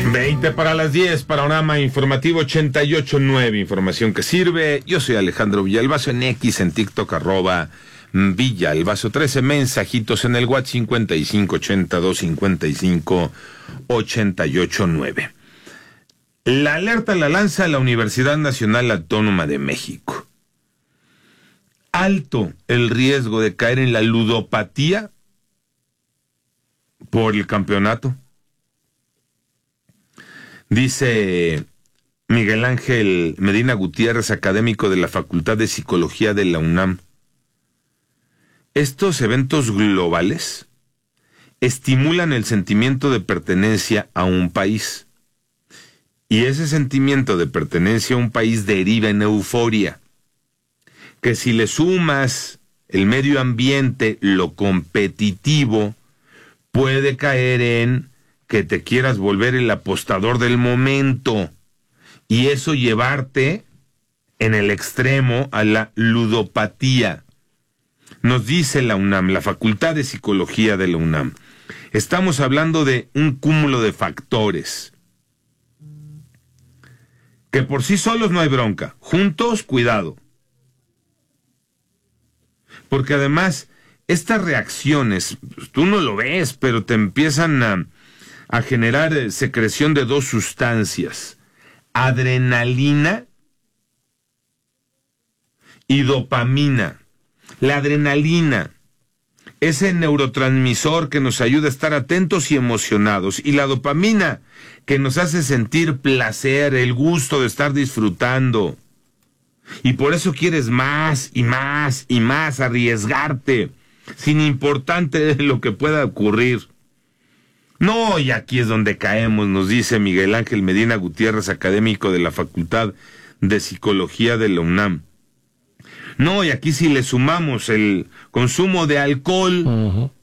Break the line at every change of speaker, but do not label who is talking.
20 para las 10, panorama informativo 88.9, información que sirve. Yo soy Alejandro Villalbazo en X, en TikTok, @Villalbazo 13, mensajitos en el WhatsApp 5582558889. La alerta la lanza la Universidad Nacional Autónoma de México. Alto el riesgo de caer en la ludopatía por el campeonato. Dice Miguel Ángel Medina Gutiérrez, académico de la Facultad de Psicología de la UNAM. Estos eventos globales estimulan el sentimiento de pertenencia a un país. Y ese sentimiento de pertenencia a un país deriva en euforia, que si le sumas el medio ambiente, lo competitivo, puede caer en que te quieras volver el apostador del momento y eso llevarte en el extremo a la ludopatía. Nos dice la UNAM, la Facultad de Psicología de la UNAM, estamos hablando de un cúmulo de factores que por sí solos no hay bronca, juntos, cuidado. Porque además, estas reacciones, tú no lo ves, pero te empiezan a generar secreción de dos sustancias, adrenalina y dopamina. La adrenalina, ese neurotransmisor que nos ayuda a estar atentos y emocionados, y la dopamina, que nos hace sentir placer, el gusto de estar disfrutando. Y por eso quieres más y más y más, arriesgarte, sin importarte lo que pueda ocurrir. No, y aquí es donde caemos, nos dice Miguel Ángel Medina Gutiérrez, académico de la Facultad de Psicología de la UNAM. No, y aquí si le sumamos el consumo de alcohol,